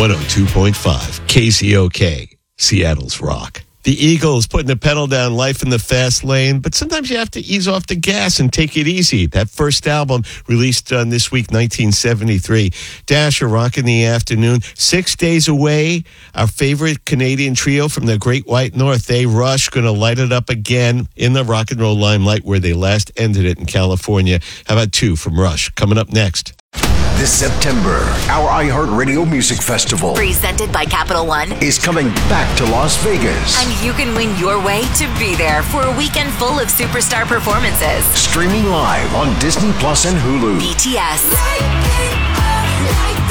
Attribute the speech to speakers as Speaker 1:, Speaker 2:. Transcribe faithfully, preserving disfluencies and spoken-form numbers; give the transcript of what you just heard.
Speaker 1: one oh two point five K Z O K, Seattle's Rock. The Eagles putting the pedal down, life in the fast lane, but sometimes you have to ease off the gas and take it easy. That first album released uh, this week, nineteen seventy-three. Dash, a rock in the afternoon. Six days away, our favorite Canadian trio from the Great White North, they Rush, going to light it up again in the rock and roll limelight where they last ended it in California. How about two from Rush? Coming up next.
Speaker 2: This September, our iHeartRadio Music Festival,
Speaker 3: presented by Capital One,
Speaker 2: is coming back to Las Vegas.
Speaker 3: And you can win your way to be there for a weekend full of superstar performances.
Speaker 2: Streaming live on Disney Plus and Hulu.
Speaker 3: B T S.